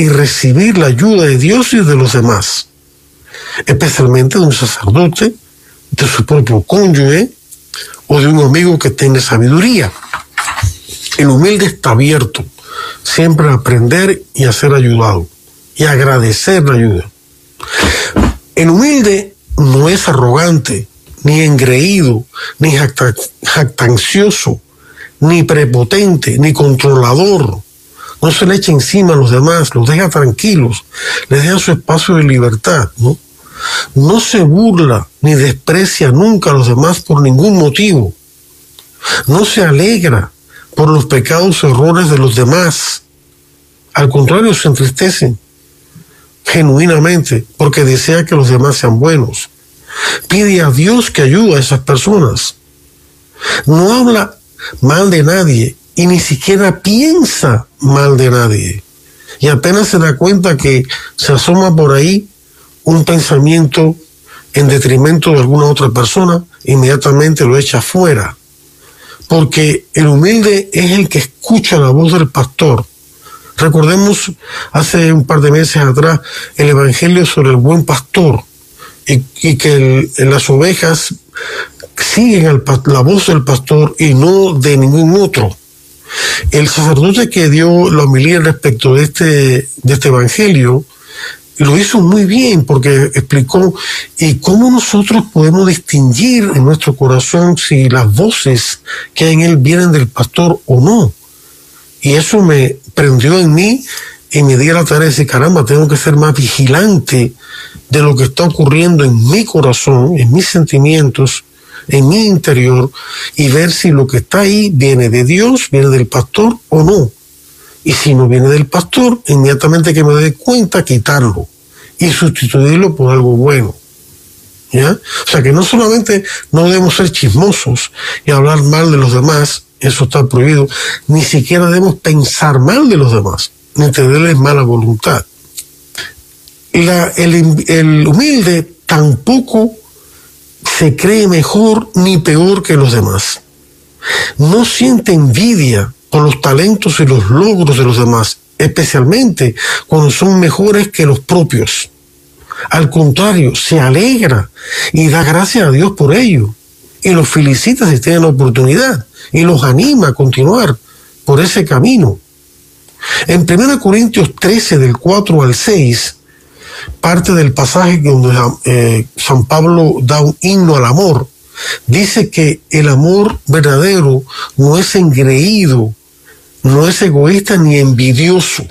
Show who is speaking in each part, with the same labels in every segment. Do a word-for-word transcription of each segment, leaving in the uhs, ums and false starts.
Speaker 1: y recibir la ayuda de Dios y de los demás, especialmente de un sacerdote, de su propio cónyuge o de un amigo que tenga sabiduría. El humilde está abierto siempre a aprender y a ser ayudado y a agradecer la ayuda. El humilde no es arrogante, ni engreído, ni jactancioso, ni prepotente, ni controlador. No se le echa encima a los demás, los deja tranquilos, les deja su espacio de libertad, ¿no? No se burla ni desprecia nunca a los demás por ningún motivo. No se alegra por los pecados o errores de los demás. Al contrario, se entristece genuinamente porque desea que los demás sean buenos. Pide a Dios que ayude a esas personas. No habla mal de nadie y ni siquiera piensa mal de nadie. Y apenas se da cuenta que se asoma por ahí un pensamiento en detrimento de alguna otra persona, inmediatamente lo echa fuera. Porque el humilde es el que escucha la voz del pastor. Recordemos hace un par de meses atrás el evangelio sobre el buen pastor y, y que el, las ovejas siguen al, la voz del pastor y no de ningún otro. El sacerdote que dio la homilía respecto de este, de este evangelio lo hizo muy bien porque explicó y cómo nosotros podemos distinguir en nuestro corazón si las voces que hay en él vienen del pastor o no. Y eso me prendió en mí y me di a la tarea de decir, caramba, tengo que ser más vigilante de lo que está ocurriendo en mi corazón, en mis sentimientos, en mi interior, y ver si lo que está ahí viene de Dios, viene del pastor o no. Y si no viene del pastor, inmediatamente que me dé cuenta, quitarlo y sustituirlo por algo bueno. ¿Ya? O sea que no solamente no debemos ser chismosos y hablar mal de los demás, eso está prohibido, ni siquiera debemos pensar mal de los demás, ni tenerles mala voluntad. La, el, el humilde tampoco se cree mejor ni peor que los demás. No siente envidia por los talentos y los logros de los demás, especialmente cuando son mejores que los propios. Al contrario, se alegra y da gracias a Dios por ello, y los felicita si tienen la oportunidad, y los anima a continuar por ese camino. En primera Corintios trece, del cuatro al seis, parte del pasaje donde eh, San Pablo da un himno al amor, dice que el amor verdadero no es engreído, no es egoísta ni envidioso.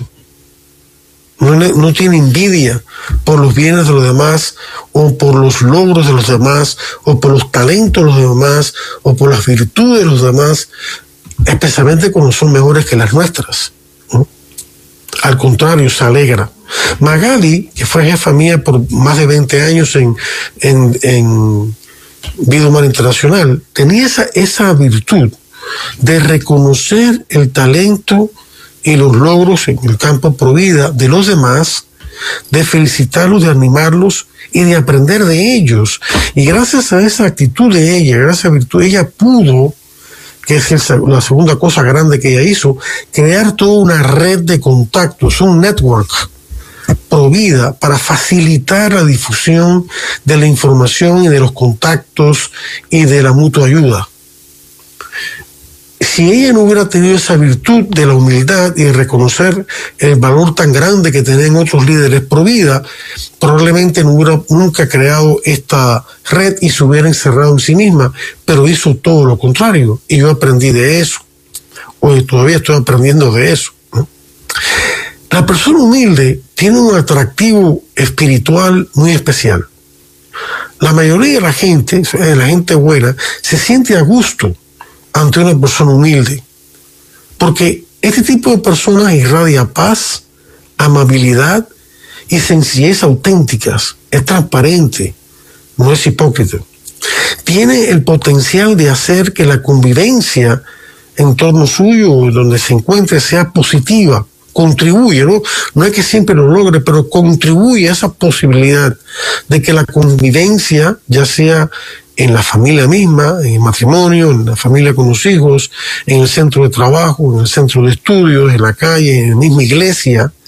Speaker 1: No, no tiene envidia por los bienes de los demás, o por los logros de los demás, o por los talentos de los demás, o por las virtudes de los demás, especialmente cuando son mejores que las nuestras, ¿no? Al contrario, se alegra. Magali, que fue jefa mía por más de veinte años en, en, en Vida Humana Internacional, tenía esa, esa virtud de reconocer el talento y los logros en el campo pro vida de los demás, de felicitarlos, de animarlos y de aprender de ellos. Y gracias a esa actitud de ella, gracias a esa virtud, ella pudo, que es el, la segunda cosa grande que ella hizo, crear toda una red de contactos, un network pro vida para facilitar la difusión de la información y de los contactos y de la mutua ayuda. Si ella no hubiera tenido esa virtud de la humildad y de reconocer el valor tan grande que tienen otros líderes pro vida, probablemente no hubiera nunca creado esta red y se hubiera encerrado en sí misma, pero hizo todo lo contrario. Y yo aprendí de eso. Hoy todavía estoy aprendiendo de eso, ¿no? La persona humilde tiene un atractivo espiritual muy especial. La mayoría de la gente, de la gente buena, se siente a gusto ante una persona humilde, porque este tipo de personas irradia paz, amabilidad y sencillez auténticas, es transparente, no es hipócrita. Tiene el potencial de hacer que la convivencia en torno suyo, donde se encuentre, sea positiva, contribuye, ¿no? No es que siempre lo logre, pero contribuye a esa posibilidad de que la convivencia, ya sea en la familia misma, en el matrimonio, en la familia con los hijos, en el centro de trabajo, en el centro de estudios, en la calle, en la misma iglesia,